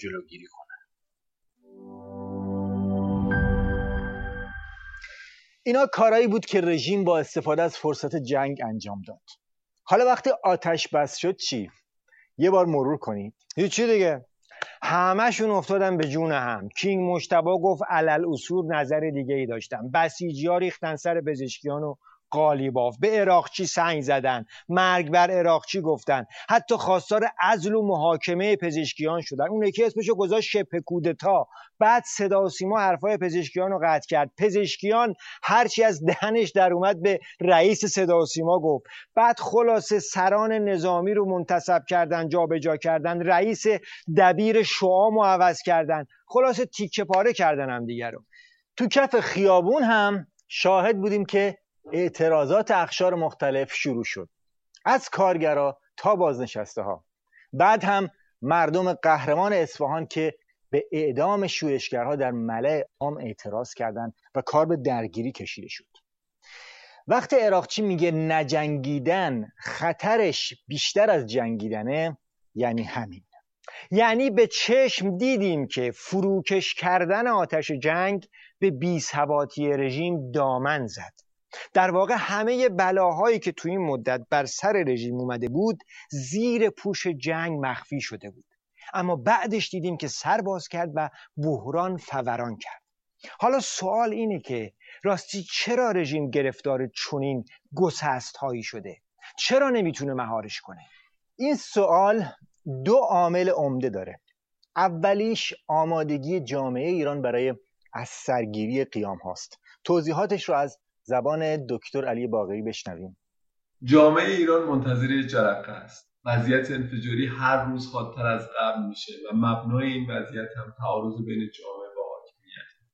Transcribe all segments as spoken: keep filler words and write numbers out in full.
جلوگیری کنن. اینا کارایی بود که رژیم با استفاده از فرصت جنگ انجام داد. حالا وقتی آتش بس شد چی؟ یه بار مرور کنید. هیچی دیگه. همه‌شون افتادن به جون هم. کینگ مجتبی گفت علل اصول نظر دیگه ای داشتن. بسیجی‌ها ریختن سر پزشکیان و قالیباف. به عراقچی سنگ زدن، مرگ بر عراقچی گفتن، حتی خواستار عزل و محاکمه پزشکیان شدن. اون یکی اسمشو گذاشت شبه کودتا. بعد صدا و سیما حرفای پزشکیان رو قطع کرد. پزشکیان هرچی از دهنش در اومد به رئیس صدا و سیما گفت. بعد خلاصه سران نظامی رو منتصب کردن، جابجا کردن، رئیس دبیر شعام رو عوض کردن، خلاصه تیکه پاره کردن هم دیگه رو. تو کف خیابون هم شاهد بودیم که اعتراضات اقشار مختلف شروع شد، از کارگرا تا بازنشسته ها. بعد هم مردم قهرمان اصفهان که به اعدام شورشگرها در ملأ عام اعتراض کردند و کار به درگیری کشیده شد. وقتی عراقچی میگه نجنگیدن خطرش بیشتر از جنگیدنه، یعنی همین. یعنی به چشم دیدیم که فروکش کردن آتش جنگ به بی‌ثباتی رژیم دامن زد. در واقع همه بلاهایی که توی این مدت بر سر رژیم اومده بود زیر پوش جنگ مخفی شده بود، اما بعدش دیدیم که سر باز کرد و بحران فوران کرد. حالا سوال اینه که راستی چرا رژیم گرفتار چنین گسست هایی شده؟ چرا نمیتونه مهارش کنه؟ این سوال دو عامل عمده داره. اولیش آمادگی جامعه ایران برای از سرگیری قیام هاست. توضیحاتش رو از زبان دکتر علی باقری بشنویم. جامعه ایران منتظر جرقه است. وضعیت انفجاری هر روز حادتر از قبل میشه و مبنای این وضعیت هم تعارض بین جامعه و حاکمیت.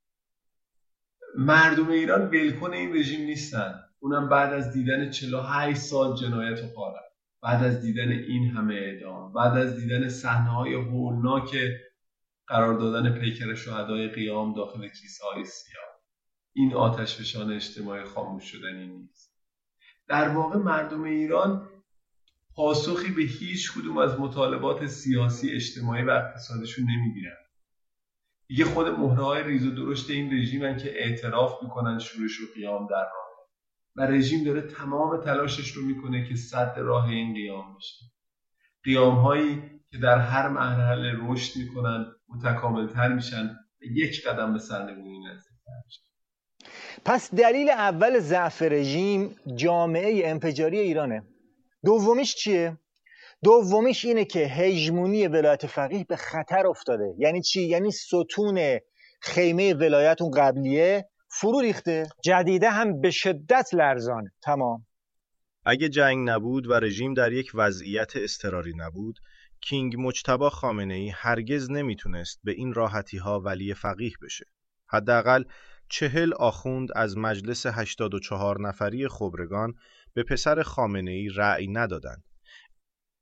مردم ایران ولکن این رژیم نیستن، اونم بعد از دیدن چهل و هشت سال جنایت و غارت، بعد از دیدن این همه اعدام، بعد از دیدن صحنه‌های هولناک قرار دادن پیکر شهدای قیام داخل کیسه‌های سیاه. این آتشفشان اجتماعی خاموش شدنی نیست. در واقع مردم ایران پاسخی به هیچ کدوم از مطالبات سیاسی، اجتماعی و اقتصادیشون نمیگیرن. دیگه خود مهره‌های ریز و درشت این رژیمن که اعتراف میکنن شورش و قیام در راه و رژیم داره تمام تلاشش رو میکنه که سد راه این قیام بشه. قیام‌هایی که در هر مرحله رشد میکنن، متکامل‌تر میشن و یک قدم به سرنگونی نزدیک‌تر میشن. پس دلیل اول ضعف رژیم جامعه انفجاری ایرانه. دومیش چیه؟ دومیش اینه که هژمونی ولایت فقیه به خطر افتاده. یعنی چی؟ یعنی ستون خیمه ولایت اون قبلیه فرو ریخته، جدیده هم به شدت لرزانه. تمام. اگه جنگ نبود و رژیم در یک وضعیت اضطراری نبود، کینگ مجتبی خامنه‌ای هرگز نمیتونست به این راحتی‌ها ولی فقیه بشه. حداقل چهل آخوند از مجلس هشتاد و چهار نفری خبرگان به پسر خامنه‌ای رأی ندادند